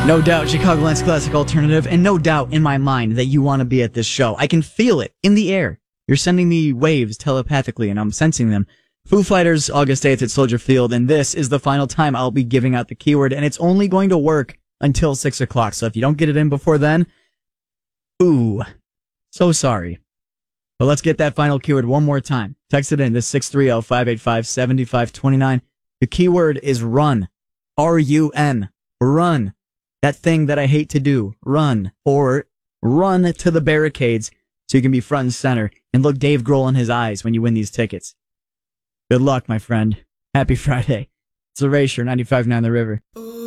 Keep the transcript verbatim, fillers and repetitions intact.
No doubt, Chicagoland's classic alternative, and no doubt in my mind that you want to be at this show. I can feel it in the air. You're sending me waves telepathically, and I'm sensing them. Foo Fighters, August eighth at Soldier Field, and this is the final time I'll be giving out the keyword, and it's only going to work until six o'clock, so if you don't get it in before then, ooh, so sorry. But let's get that final keyword one more time. Text it in to six three zero, five eight five, seven five two nine. The keyword is run. R U N. Run. That thing that I hate to do. Run. Or run to the barricades so you can be front and center and look Dave Grohl in his eyes when you win these tickets. Good luck, my friend. Happy Friday. It's Erasure, ninety-five point nine The River.